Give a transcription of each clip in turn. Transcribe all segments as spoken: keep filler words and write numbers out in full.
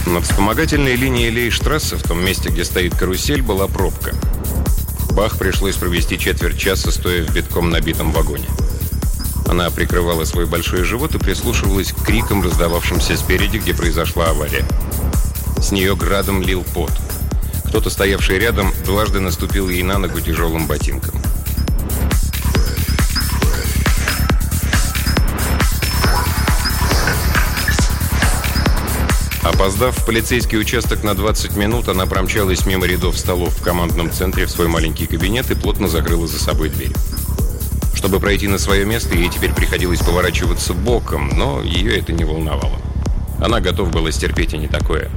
На вспомогательной линии Лейштрассе, в том месте, где стоит карусель, была пробка. Бах пришлось провести четверть часа, стоя в битком набитом вагоне. Она прикрывала свой большой живот и прислушивалась к крикам, раздававшимся спереди, где произошла авария. С нее градом лил пот. Кто-то, стоявший рядом, дважды наступил ей на ногу тяжелым ботинком. Опоздав в полицейский участок на двадцать минут, она промчалась мимо рядов столов в командном центре в свой маленький кабинет и плотно закрыла за собой дверь. Чтобы пройти на свое место, ей теперь приходилось поворачиваться боком, но ее это не волновало. Она готова была стерпеть и не такое.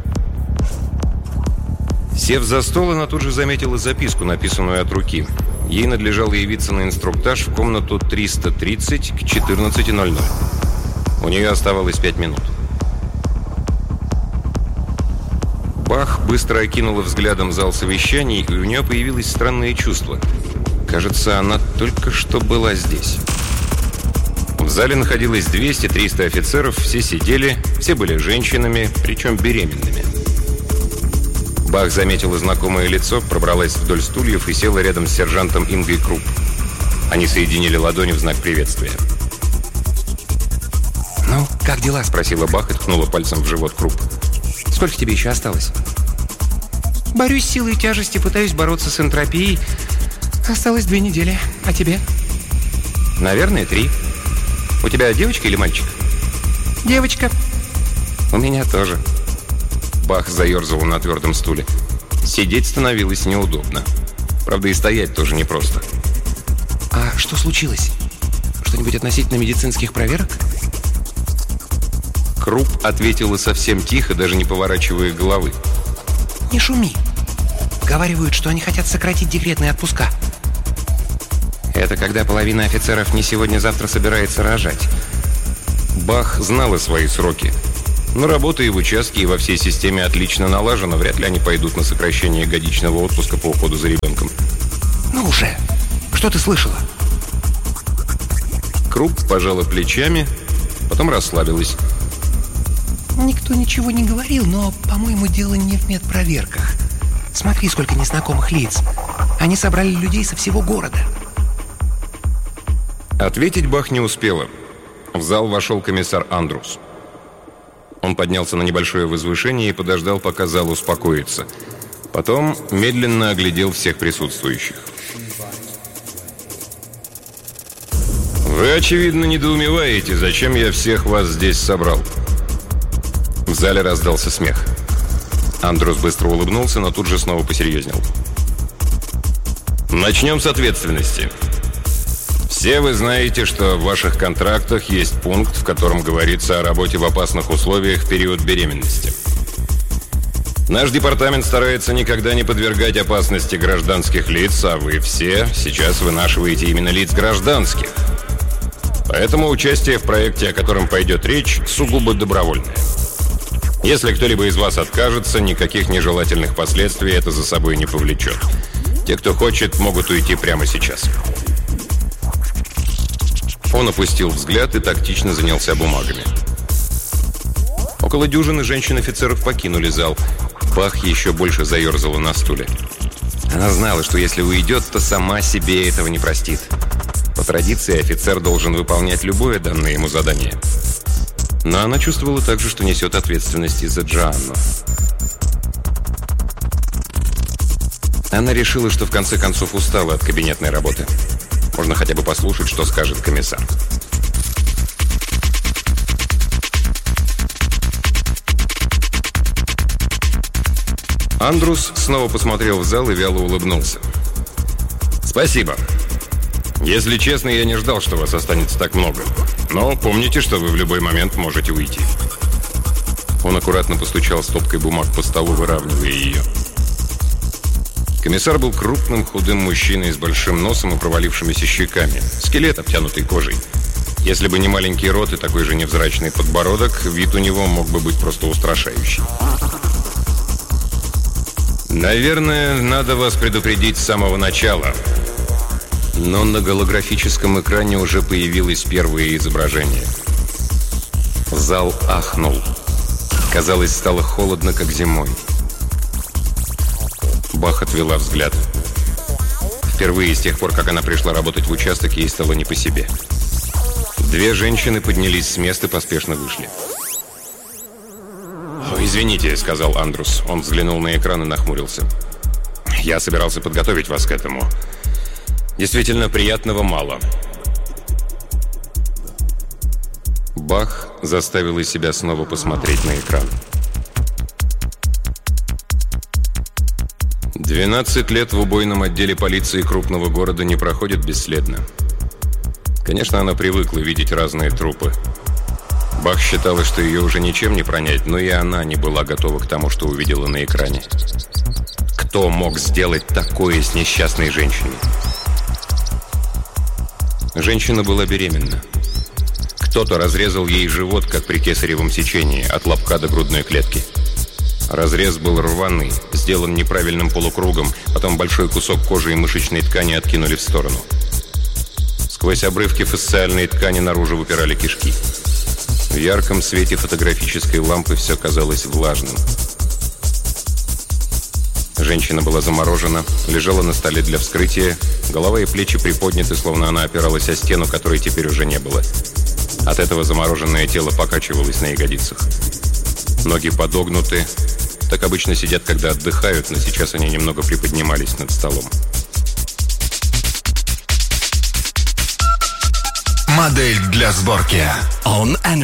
Сев за стол, она тут же заметила записку, написанную от руки. Ей надлежало явиться на инструктаж в комнату триста тридцать к четырнадцати ноль-ноль. У нее оставалось пять минут. Бах быстро окинула взглядом зал совещаний, и у нее появилось странное чувство. Кажется, она только что была здесь. В зале находилось двести-триста офицеров, все сидели, все были женщинами, причем беременными. Бах заметила знакомое лицо, пробралась вдоль стульев и села рядом с сержантом Ингой Крупп. Они соединили ладони в знак приветствия. «Ну, как дела?» – спросила Бах и ткнула пальцем в живот Крупп. «Сколько тебе еще осталось?» «Борюсь с силой тяжести, пытаюсь бороться с энтропией. Осталось две недели. А тебе?» «Наверное, три. У тебя девочка или мальчик?» «Девочка». «У меня тоже». Бах заерзал на твердом стуле. Сидеть становилось неудобно. Правда, и стоять тоже непросто. «А что случилось? Что-нибудь относительно медицинских проверок?» Крупп ответила совсем тихо, даже не поворачивая головы. «Не шуми. Говаривают, что они хотят сократить декретные отпуска». «Это когда половина офицеров не сегодня-завтра собирается рожать». Бах знала свои сроки. Но работа и в участке, и во всей системе отлично налажена. Вряд ли они пойдут на сокращение годичного отпуска по уходу за ребенком. «Ну уже! Что ты слышала?» Крупп пожала плечами, потом расслабилась. «Никто ничего не говорил, но, по-моему, дело не в медпроверках. Смотри, сколько незнакомых лиц. Они собрали людей со всего города». Ответить Бах не успела. В зал вошел комиссар Андрус. Он поднялся на небольшое возвышение и подождал, пока зал успокоится. Потом медленно оглядел всех присутствующих. «Вы, очевидно, недоумеваете, зачем я всех вас здесь собрал». В зале раздался смех. Андрус быстро улыбнулся, но тут же снова посерьезнел. «Начнем с ответственности. Все вы знаете, что в ваших контрактах есть пункт, в котором говорится о работе в опасных условиях в период беременности. Наш департамент старается никогда не подвергать опасности гражданских лиц, а вы все сейчас вынашиваете именно лиц гражданских. Поэтому участие в проекте, о котором пойдет речь, сугубо добровольное. Если кто-либо из вас откажется, никаких нежелательных последствий это за собой не повлечет. Те, кто хочет, могут уйти прямо сейчас». Он опустил взгляд и тактично занялся бумагами. Около дюжины женщин-офицеров покинули зал. Бах еще больше заерзала на стуле. Она знала, что если уйдет, то сама себе этого не простит. По традиции офицер должен выполнять любое данное ему задание. Но она чувствовала также, что несет ответственность и за Джоанну. Она решила, что в конце концов устала от кабинетной работы. Можно хотя бы послушать, что скажет комиссар. Андрус снова посмотрел в зал и вяло улыбнулся. «Спасибо. Если честно, я не ждал, что вас останется так много. Но помните, что вы в любой момент можете уйти». Он аккуратно постучал стопкой бумаг по столу, выравнивая ее. Комиссар был крупным, худым мужчиной с большим носом и провалившимися щеками. Скелет, обтянутый кожей. Если бы не маленький рот и такой же невзрачный подбородок, вид у него мог бы быть просто устрашающий. «Наверное, надо вас предупредить с самого начала». Но на голографическом экране уже появилось первое изображение. Зал ахнул. Казалось, стало холодно, как зимой. Бах отвела взгляд. Впервые с тех пор, как она пришла работать в участок, ей стало не по себе. Две женщины поднялись с места и поспешно вышли. «Извините», — сказал Андрус. Он взглянул на экран и нахмурился. «Я собирался подготовить вас к этому. Действительно, приятного мало». Бах заставила себя снова посмотреть на экран. двенадцать лет в убойном отделе полиции крупного города не проходит бесследно. Конечно, она привыкла видеть разные трупы. Бах считала, что ее уже ничем не пронять, но и она не была готова к тому, что увидела на экране. Кто мог сделать такое с несчастной женщиной? Женщина была беременна. Кто-то разрезал ей живот, как при кесаревом сечении, от лобка до грудной клетки. Разрез был рваный, сделан неправильным полукругом, потом большой кусок кожи и мышечной ткани откинули в сторону. Сквозь обрывки фасциальной ткани наружу выпирали кишки. В ярком свете фотографической лампы все казалось влажным. Женщина была заморожена, лежала на столе для вскрытия, голова и плечи приподняты, словно она опиралась о стену, которой теперь уже не было. От этого замороженное тело покачивалось на ягодицах. Ноги подогнуты. Так обычно сидят, когда отдыхают, но сейчас они немного приподнимались над столом. Модель для сборки. On